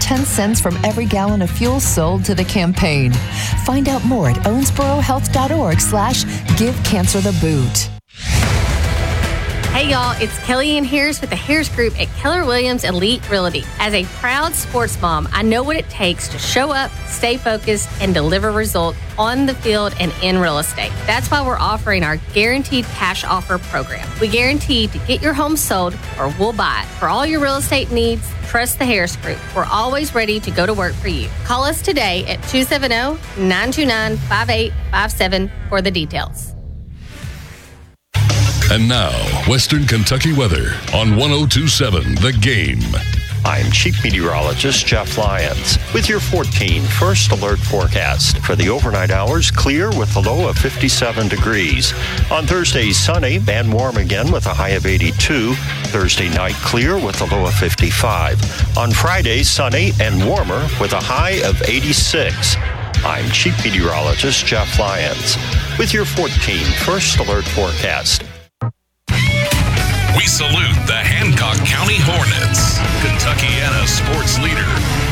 10 cents from every gallon of fuel sold to the campaign. Find out more at owensborohealth.org/Give Cancer the Boot. Hey y'all, it's Kellyanne Harris with the Harris Group at Keller Williams Elite Realty. As a proud sports mom, I know what it takes to show up, stay focused, and deliver results on the field and in real estate. That's why we're offering our Guaranteed Cash Offer program. We guarantee to get your home sold or we'll buy it. For all your real estate needs, trust the Harris Group. We're always ready to go to work for you. Call us today at 270-929-5857 for the details. And now, Western Kentucky weather on 102.7 The Game. I'm Chief Meteorologist Jeff Lyons with your 14 first alert forecast. For the overnight hours, clear with a low of 57 degrees. On Thursday, sunny and warm again with a high of 82. Thursday night, clear with a low of 55. On Friday, sunny and warmer with a high of 86. I'm Chief Meteorologist Jeff Lyons with your 14 first alert forecast. We salute the Hancock County Hornets, Kentuckiana sports leader.